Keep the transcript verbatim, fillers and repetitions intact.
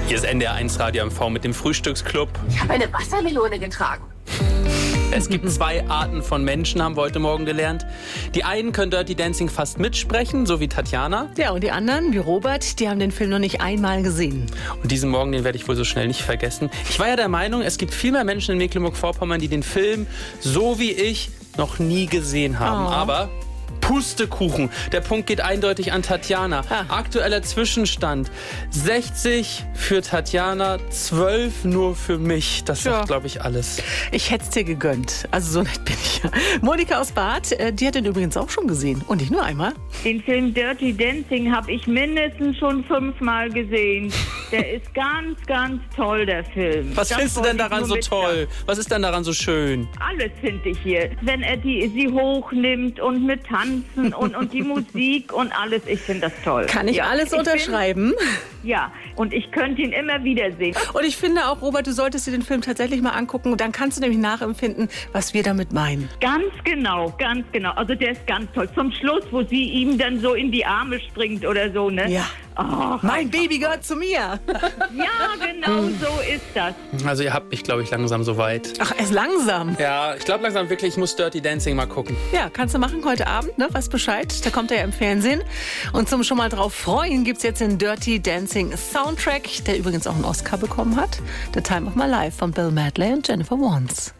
Hier ist N D R eins Radio M V mit dem Frühstücksclub. Ich habe eine Wassermelone getragen. Es gibt zwei Arten von Menschen, haben wir heute Morgen gelernt. Die einen können Dirty Dancing fast mitsprechen, so wie Tatjana. Ja, und die anderen, wie Robert, die haben den Film noch nicht einmal gesehen. Und diesen Morgen, den werde ich wohl so schnell nicht vergessen. Ich war ja der Meinung, es gibt viel mehr Menschen in Mecklenburg-Vorpommern, die den Film, so wie ich, noch nie gesehen haben. Oh. Aber Pustekuchen. Der Punkt geht eindeutig an Tatjana. Ah. Aktueller Zwischenstand. sechzig für Tatjana, zwölf nur für mich. Das sagt, Ja. glaube ich, alles. Ich hätte es dir gegönnt. Also so nett bin ich ja. Monika aus Bad, äh, die hat den übrigens auch schon gesehen. Und nicht nur einmal. Den Film Dirty Dancing habe ich mindestens schon fünfmal gesehen. Der ist ganz, ganz toll, der Film. Was Das findest du denn wollte ich daran nur so mitteilen. toll? Was ist denn daran so schön? Alles finde ich hier. Wenn er die, sie hochnimmt und mit Tanzen und, und die Musik und alles. Ich finde das toll. Kann ich ja. alles Ich unterschreiben. Bin, ja, und ich könnte ihn immer wieder sehen. Und ich finde auch, Robert, du solltest dir den Film tatsächlich mal angucken. Dann kannst du nämlich nachempfinden, was wir damit meinen. Ganz genau, ganz genau. Also der ist ganz toll. Zum Schluss, wo sie ihm dann so in die Arme springt oder so, ne? Ja. Oh, Mein Baby gehört zu mir. ja, genau so ist das. Also ihr habt mich, glaube ich, langsam so weit. Ach, erst langsam. Ja, ich glaube langsam wirklich, ich muss Dirty Dancing mal gucken. Ja, kannst du machen heute Abend, ne? Weiß Bescheid. Da kommt er ja im Fernsehen. Und zum schon mal drauf freuen gibt's jetzt den Dirty Dancing Soundtrack, der übrigens auch einen Oscar bekommen hat. The Time of My Life von Bill Medley und Jennifer Warnes.